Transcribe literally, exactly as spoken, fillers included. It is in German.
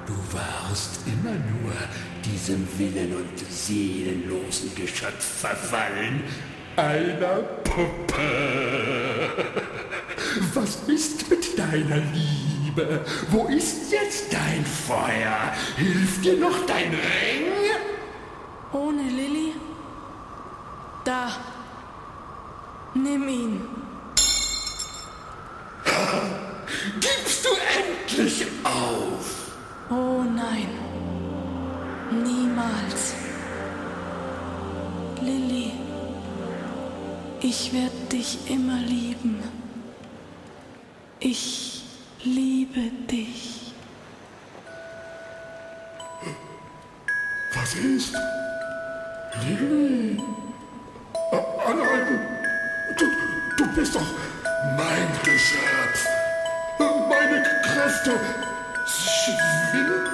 Du warst immer nur diesem willen- und seelenlosen Geschöpf verfallen, einer Puppe. Was ist mit deiner Liebe? Wo ist jetzt dein Feuer? Hilft dir noch dein Ring? Ohne Lilly? Da. Nimm ihn. Gibst du endlich auf? Oh nein. Niemals. Lilly, ich werde dich immer lieben. Ich liebe dich. Was ist? Lilly? Oh, nein! Du, du bist doch mein Geschöpf! Meine Kräfte schwinden!